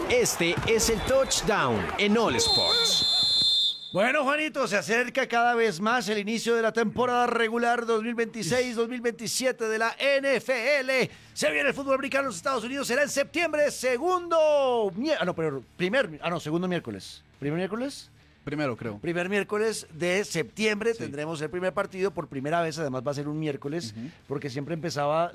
Este es el Touchdown en All Sports. Bueno, Juanito, se acerca cada vez más el inicio de la temporada regular 2026-2027 de la NFL. Se viene el fútbol americano en los Estados Unidos, será en septiembre, segundo miércoles. ¿Primer miércoles? Primero, creo. Primer miércoles de septiembre tendremos el primer partido por primera vez, además va a ser un miércoles, porque siempre empezaba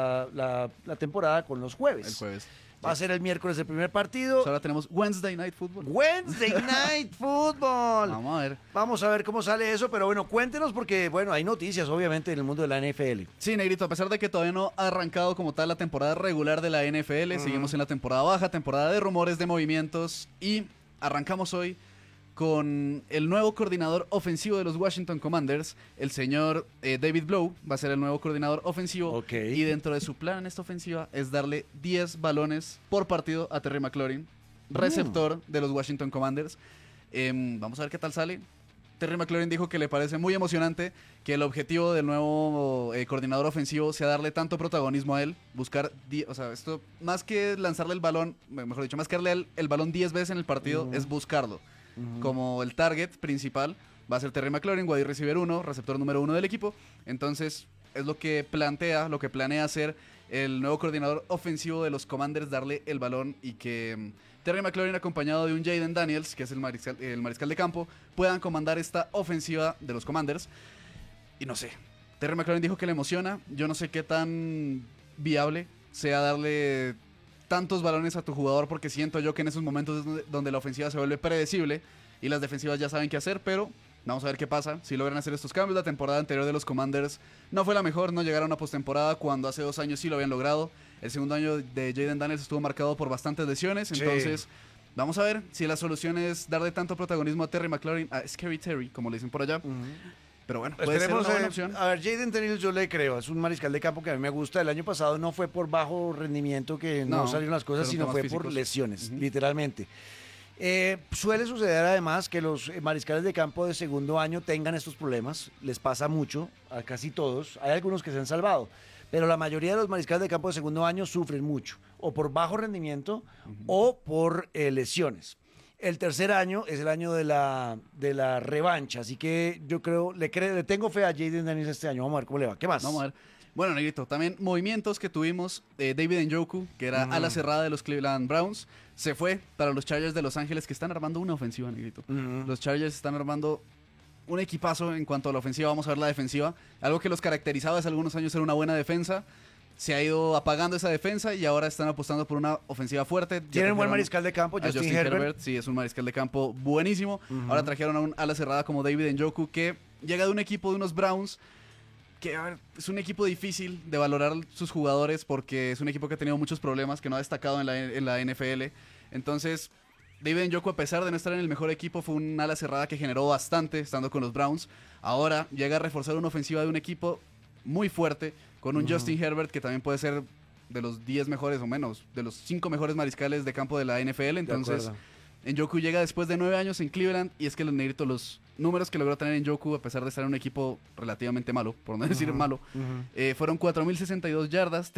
la temporada con los jueves. El jueves. Va a ser el miércoles el primer partido. Ahora tenemos Wednesday Night Football. Wednesday Night Football. Vamos a ver. Vamos a ver cómo sale eso, pero bueno, cuéntenos porque, bueno, hay noticias obviamente en el mundo de la NFL. Sí, Negrito, a pesar de que todavía no ha arrancado como tal la temporada regular de la NFL, seguimos en la temporada baja, temporada de rumores, de movimientos, y arrancamos hoy con el nuevo coordinador ofensivo de los Washington Commanders, el señor David Blough, va a ser el nuevo coordinador ofensivo. Ok. Y dentro de su plan en esta ofensiva es darle 10 balones por partido a Terry McLaurin, receptor de los Washington Commanders. Vamos a ver qué tal sale. Terry McLaurin dijo que le parece muy emocionante que el objetivo del nuevo coordinador ofensivo sea darle tanto protagonismo a él, buscar, o sea, esto más que lanzarle el balón, mejor dicho, más que darle el balón 10 veces en el partido, es buscarlo. Como el target principal va a ser Terry McLaurin, wide receiver 1, receptor número 1 del equipo. Entonces es lo que planea hacer el nuevo coordinador ofensivo de los Commanders, darle el balón y que Terry McLaurin, acompañado de un Jaden Daniels, que es el mariscal de campo, puedan comandar esta ofensiva de los Commanders. Y no sé, Terry McLaurin dijo que le emociona. Yo no sé qué tan viable sea darle tantos balones a tu jugador, porque siento yo que en esos momentos es donde la ofensiva se vuelve predecible y las defensivas ya saben qué hacer, pero vamos a ver qué pasa, si logran hacer estos cambios. La temporada anterior de los Commanders no fue la mejor, no llegaron a postemporada cuando hace 2 años sí lo habían logrado. El segundo año de Jaden Daniels estuvo marcado por bastantes lesiones, entonces vamos a ver si la solución es darle tanto protagonismo a Terry McLaurin, a Scary Terry, como le dicen por allá. Pero bueno, puede ser una buena opción. A ver, Jaden Daniels yo le creo, es un mariscal de campo que a mí me gusta. El año pasado no fue por bajo rendimiento que no salieron las cosas, sino fue por lesiones, literalmente. Suele suceder además que los mariscales de campo de segundo año tengan estos problemas, les pasa mucho, a casi todos. Hay algunos que se han salvado, pero la mayoría de los mariscales de campo de segundo año sufren mucho, o por bajo rendimiento o por lesiones. El tercer año es el año de la revancha, así que yo creo, le tengo fe a Jaden Daniels este año. Vamos a ver cómo le va. ¿Qué más? Vamos a ver. Bueno, Negrito, también movimientos que tuvimos. David Njoku, que era ala cerrada de los Cleveland Browns, se fue para los Chargers de Los Ángeles, que están armando una ofensiva, Negrito. Los Chargers están armando un equipazo en cuanto a la ofensiva. Vamos a ver la defensiva. Algo que los caracterizaba hace algunos años era una buena defensa. Se ha ido apagando esa defensa y ahora están apostando por una ofensiva fuerte. Tienen un buen mariscal de campo, Justin Herbert. Sí, es un mariscal de campo buenísimo. Ahora trajeron a un ala cerrada como David Njoku, que llega de un equipo de unos Browns que, a ver, es un equipo difícil de valorar sus jugadores porque es un equipo que ha tenido muchos problemas, que no ha destacado en la NFL. Entonces, David Njoku, a pesar de no estar en el mejor equipo, fue un ala cerrada que generó bastante estando con los Browns. Ahora llega a reforzar una ofensiva de un equipo muy fuerte, con un Justin Herbert que también puede ser de los 10 mejores o menos, de los 5 mejores mariscales de campo de la NFL. Entonces, Njoku llega después de 9 años en Cleveland, y es que los números que logró tener Njoku, a pesar de estar en un equipo relativamente malo, por no decir malo, fueron 4.062 yardas,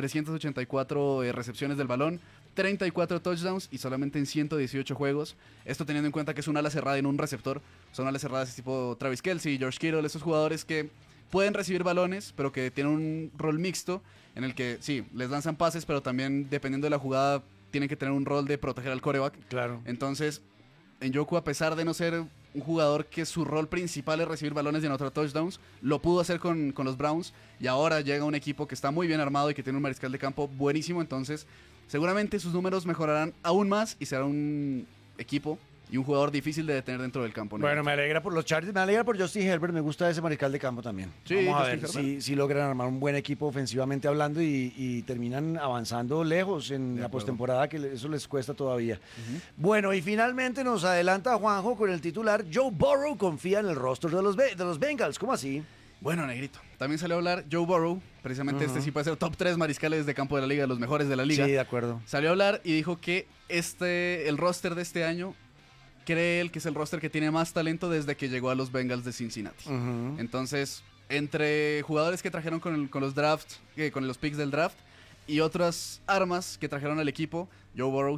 384 recepciones del balón, 34 touchdowns y solamente en 118 juegos. Esto teniendo en cuenta que es un ala cerrada y no un receptor. Son alas cerradas tipo Travis Kelce, George Kittle, esos jugadores que pueden recibir balones, pero que tienen un rol mixto en el que sí, les lanzan pases, pero también dependiendo de la jugada tienen que tener un rol de proteger al quarterback. Claro. Entonces, Njoku, a pesar de no ser un jugador que su rol principal es recibir balones y anotar touchdowns, lo pudo hacer con los Browns, y ahora llega un equipo que está muy bien armado y que tiene un mariscal de campo buenísimo. Entonces, seguramente sus números mejorarán aún más y será un equipo y un jugador difícil de detener dentro del campo, ¿no? Bueno, me alegra por los Chargers, me alegra por Justin Herbert, me gusta ese mariscal de campo también. Sí, vamos a Justin ver si logran armar un buen equipo ofensivamente hablando y terminan avanzando lejos en la postemporada, que eso les cuesta todavía. Bueno, y finalmente nos adelanta Juanjo con el titular: Joe Burrow confía en el roster de los Bengals. ¿Cómo así? Bueno, Negrito, también salió a hablar Joe Burrow, precisamente este sí puede ser top 3 mariscales de campo de la liga, de los mejores de la liga. Sí, de acuerdo. Salió a hablar y dijo que el roster de este año cree él que es el roster que tiene más talento desde que llegó a los Bengals de Cincinnati. Entonces, entre jugadores que trajeron con los picks del draft y otras armas que trajeron al equipo, Joe Burrow